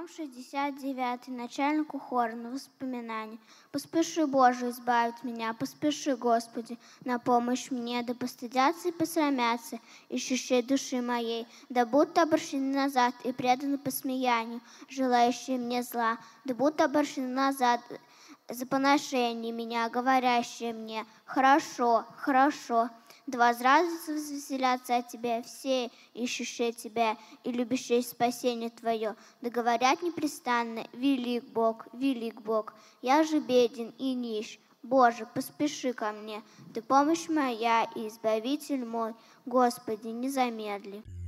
Псалом 69, начальнику хора на воспоминание. Поспеши, Боже, избавить меня, поспеши, Господи, на помощь мне, да постыдятся и посрамятся, ищущие души моей, да будут обращены назад и преданы посмеянию, желающие мне зла, да будут обращены назад за поношение меня, говорящие мне: хорошо, хорошо. Да возрадуются, возвеселятся от Тебя все, ищущие Тебя и любящие спасение Твое. Да говорят непрестанно: велик Бог, велик Бог. Я же беден и нищ. Боже, поспеши ко мне. Ты помощь моя и избавитель мой. Господи, не замедли.